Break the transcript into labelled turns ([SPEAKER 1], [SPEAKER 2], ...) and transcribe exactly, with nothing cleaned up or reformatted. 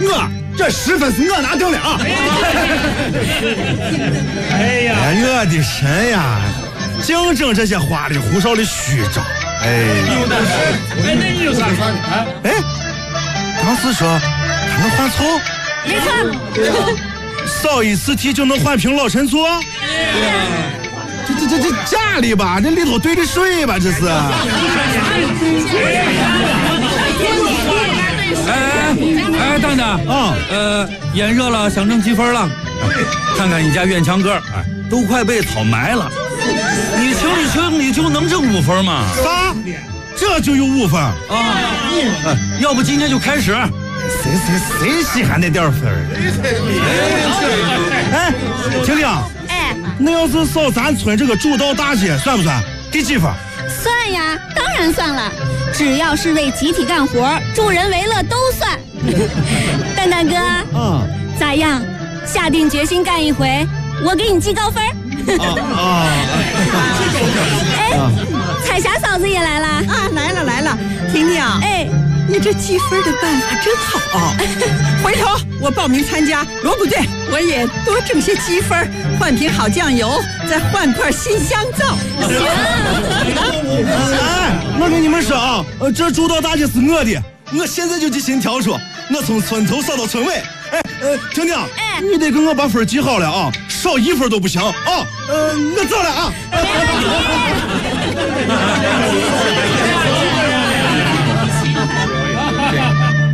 [SPEAKER 1] 我这十分是我拿定的啊！哎呀，哎，我的神呀！净整这些花里胡哨的虚招，哎，
[SPEAKER 2] 哎，那你有啥说的？
[SPEAKER 1] 哎，当时说还能换醋，
[SPEAKER 3] 没错，
[SPEAKER 1] 少一次题就能换瓶老陈醋。这这这这家里吧，这里头兑的水吧，这是。
[SPEAKER 2] 哎哎哎，蛋蛋啊，呃，炎热了，想挣积分了。看看你家院墙根儿，哎，都快被草埋了。你清一清，你就能挣五分吗？
[SPEAKER 1] 啥？这就有五分啊？
[SPEAKER 2] 哎，要不今天就开始。
[SPEAKER 1] 谁谁谁稀罕那点分儿？哎，婷婷，
[SPEAKER 3] 哎，
[SPEAKER 1] 那要是扫咱村这个主道大街，算不算？第几分？
[SPEAKER 3] 算呀，当然算了，只要是为集体干活、助人为乐都算。蛋蛋哥，
[SPEAKER 1] 啊，
[SPEAKER 3] 咋样？下定决心干一回，我给你记高分。
[SPEAKER 1] 啊啊！
[SPEAKER 3] 哎，彩霞嫂子也来了
[SPEAKER 4] 啊，来了来了，婷婷，
[SPEAKER 3] 哎，
[SPEAKER 4] 你这积分的办法真好。回头我报名参加锣鼓队，我也多挣些积分，换瓶好酱油，再换块新香皂。
[SPEAKER 3] 行。
[SPEAKER 1] 哎，我跟你们说啊，呃，这主道大街是我的，我现在就去新条说，我从村头扫到村尾。哎，呃，婷婷，
[SPEAKER 3] 哎，
[SPEAKER 1] 你得给我把分记好了啊，少一分都不行啊。呃，我走了啊。